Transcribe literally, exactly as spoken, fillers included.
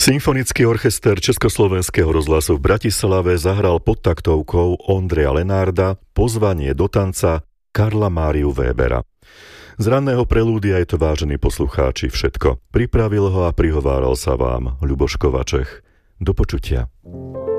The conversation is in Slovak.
Symfonický orchester Československého rozhlasu v Bratislave zahral pod taktovkou Ondreja Lenárda Pozvanie do tanca Karla Máriu Webera. Z ranného prelúdia je to, vážení poslucháči, všetko. Pripravil ho a prihováral sa vám Ľuboš Kovačech. Do počutia.